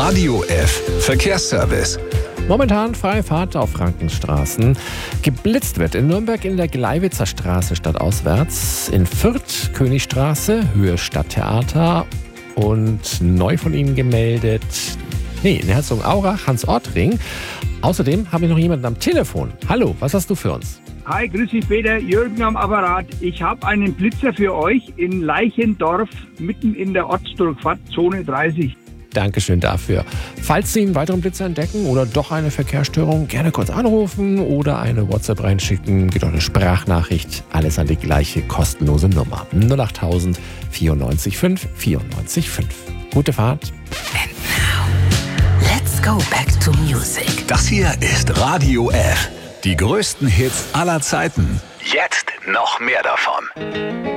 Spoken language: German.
Radio F Verkehrsservice. Momentan freie Fahrt auf Frankenstraßen. Geblitzt wird in Nürnberg in der Gleiwitzer Straße stadtauswärts, in Fürth Königstraße, Höhe Stadttheater und neu von Ihnen gemeldet, in Herzogenaurach, Hans-Ortring. Außerdem habe ich noch jemanden am Telefon. Hallo, was hast du für uns? Hi, grüß dich Peter, Jürgen am Apparat. Ich habe einen Blitzer für euch in Leichendorf, mitten in der Ortsdurchfahrt, Zone 30. Dankeschön dafür. Falls Sie einen weiteren Blitzer entdecken oder doch eine Verkehrsstörung, gerne kurz anrufen oder eine WhatsApp reinschicken. Geht auch eine Sprachnachricht. Alles an die gleiche kostenlose Nummer. 08000 94 5 94 5. Gute Fahrt. And now, let's go back to music. Das hier ist Radio F. Die größten Hits aller Zeiten. Jetzt noch mehr davon.